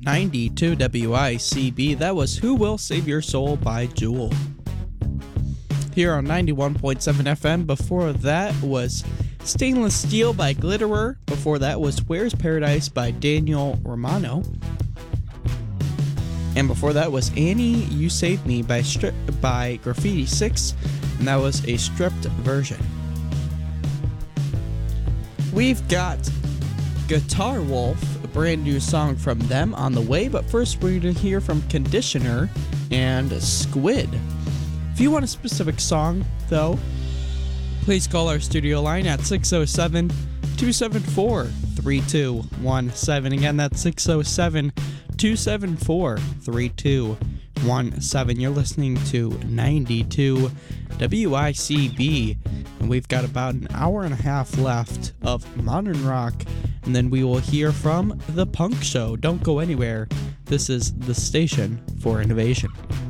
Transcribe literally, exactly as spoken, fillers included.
ninety-two W I C B. That was Who Will Save Your Soul by Jewel. Here on ninety-one point seven F M. Before that was Stainless Steel by Glitterer. Before that was Where's Paradise by Daniel Romano. And before that was Annie, You Saved Me by, Stri- by Graffiti six. And that was a stripped version. We've got Guitar Wolf, a brand new song from them on the way, but first we're going to hear from Conditioner and Squid. If you want a specific song, though, please call our studio line at six oh seven, two seven four, three two one seven. Again, that's six oh seven, two seven four, three two one seven. You're listening to ninety-two W I C B, and we've got about an hour and a half left of modern rock, and then we will hear from The Punk Show. Don't go anywhere. This is the station for innovation.